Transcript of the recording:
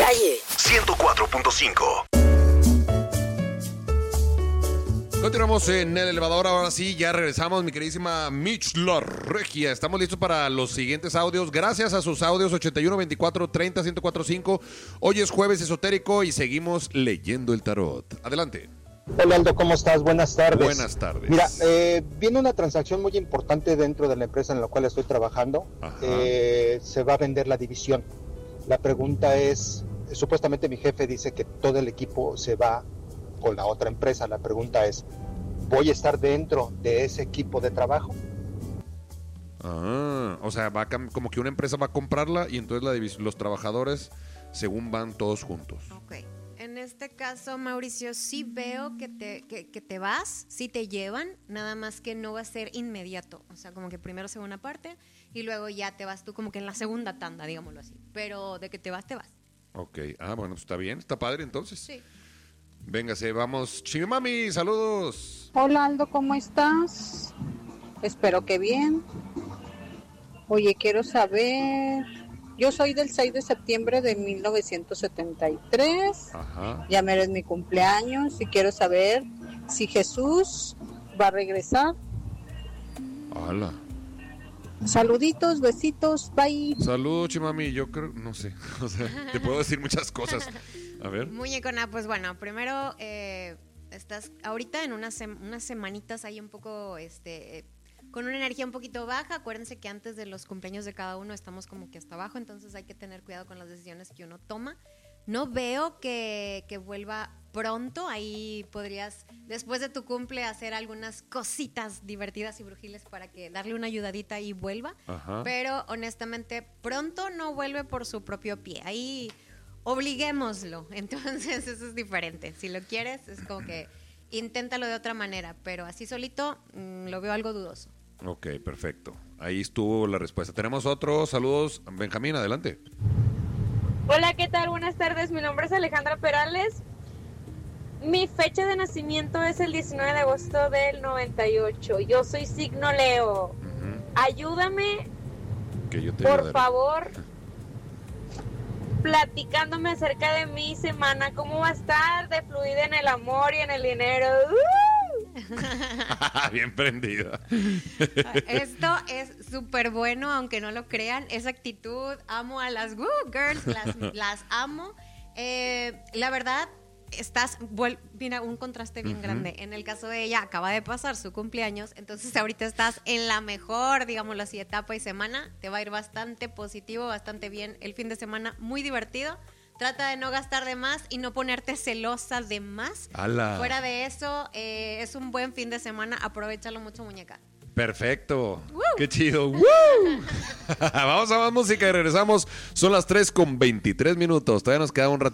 calle. 104.5. Continuamos en el elevador, ahora sí, ya regresamos, mi queridísima Mitch La Regia. Estamos listos para los siguientes audios. Gracias a sus audios 81 24 30 1045. Hoy es jueves esotérico y seguimos leyendo el tarot. Adelante. Hola Aldo, ¿cómo estás? Buenas tardes. Buenas tardes. Mira, viene una transacción muy importante dentro de la empresa en la cual estoy trabajando. Se va a vender la división. La pregunta es, supuestamente mi jefe dice que todo el equipo se va con la otra empresa. La pregunta es, ¿voy a estar dentro de ese equipo de trabajo? O sea, como que una empresa va a comprarla y entonces los trabajadores según van todos juntos. Ok. En este caso, Mauricio, sí veo que te vas, sí te llevan, nada más que no va a ser inmediato. O sea, como que primero se va una parte y luego ya te vas tú como que en la segunda tanda, digámoslo así. Pero de que te vas, te vas. Ok. Bueno, pues está bien, está padre entonces. Sí. Véngase, vamos. Chimami, saludos. Hola Aldo, ¿cómo estás? Espero que bien. Oye, quiero saber... Yo soy del 6 de septiembre de 1973. Ajá. Ya me eres mi cumpleaños y quiero saber si Jesús va a regresar. Hola. Saluditos, besitos, bye. Saludos, Chimami. Yo creo, no sé. O sea, te puedo decir muchas cosas. A ver. Muñecona, pues bueno, primero estás ahorita en unas semanitas ahí un poco con una energía un poquito baja. Acuérdense que antes de los cumpleaños de cada uno estamos como que hasta abajo, entonces hay que tener cuidado con las decisiones que uno toma. No veo que vuelva pronto. Ahí podrías, después de tu cumple, hacer algunas cositas divertidas y brujiles para que darle una ayudadita y vuelva. Ajá. Pero honestamente, pronto no vuelve por su propio pie. Ahí obliguémoslo. Entonces eso es diferente. Si lo quieres, es como que inténtalo de otra manera, pero así solito lo veo algo dudoso. Ok, perfecto. Ahí estuvo la respuesta. Tenemos otros saludos. Benjamín, adelante. Hola, ¿qué tal? Buenas tardes. Mi nombre es Alejandra Perales. Mi fecha de nacimiento es el 19 de agosto del 98. Yo soy signo Leo. Ayúdame, Que yo te por favor, platicándome acerca de mi semana. ¿Cómo va a estar de fluida en el amor y en el dinero? Bien prendida. Esto es súper bueno, aunque no lo crean. Esa actitud, amo a las girls, las amo. La verdad, mira, un contraste bien grande. En el caso de ella, acaba de pasar su cumpleaños, entonces ahorita estás en la mejor, digámoslo así, etapa y semana. Te va a ir bastante positivo, bastante bien el fin de semana, muy divertido. Trata de no gastar de más y no ponerte celosa de más. ¡Hala! Fuera de eso, es un buen fin de semana. Aprovéchalo mucho, muñeca. Perfecto. ¡Qué chido! Vamos a más música y regresamos. Son las 3:23. Todavía nos queda un rato.